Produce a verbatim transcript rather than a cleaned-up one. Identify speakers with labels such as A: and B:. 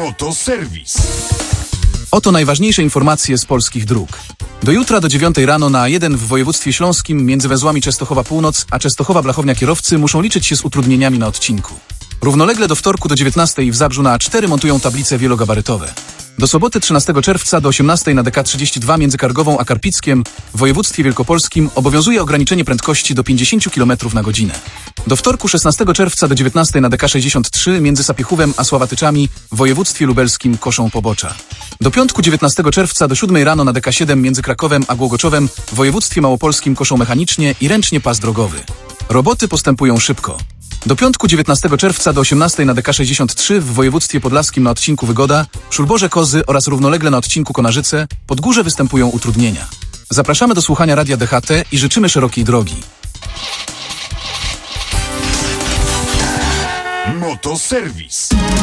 A: Motoserwis.
B: Oto najważniejsze informacje z polskich dróg. Do jutra do dziewiątej rano na A jeden w województwie śląskim między węzłami Częstochowa Północ a Częstochowa Blachownia kierowcy muszą liczyć się z utrudnieniami na odcinku. Równolegle do wtorku do dziewiętnastej w Zabrzu na A cztery montują tablice wielogabarytowe. Do soboty trzynastego czerwca do osiemnastej na D K trzydzieści dwa między Kargową a Karpickiem w województwie wielkopolskim obowiązuje ograniczenie prędkości do pięćdziesiąt kilometrów na godzinę. Do wtorku szesnastego czerwca do dziewiętnastej na D K sześćdziesiąt trzy między Sapiechówem a Sławatyczami w województwie lubelskim koszą pobocza. Do piątku dziewiętnastego czerwca do siódmej rano na D K siedem między Krakowem a Głogoczowem w województwie małopolskim koszą mechanicznie i ręcznie pas drogowy. Roboty postępują szybko. Do piątku dziewiętnastego czerwca do osiemnastej na D K sześćdziesiąt trzy w województwie podlaskim na odcinku Wygoda, Szulborze Kozy oraz równolegle na odcinku Konarzyce, Podgórze występują utrudnienia. Zapraszamy do słuchania Radia D H T i życzymy szerokiej drogi.
A: Motoserwis.